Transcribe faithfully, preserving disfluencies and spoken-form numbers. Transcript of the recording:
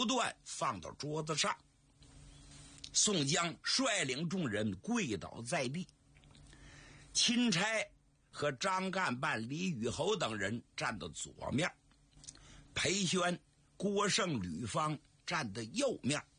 手段放到桌子上。宋江率领众人跪倒在地，钦差和张干办李雨侯等人站到左面，裴宣、郭盛、吕方站在右面。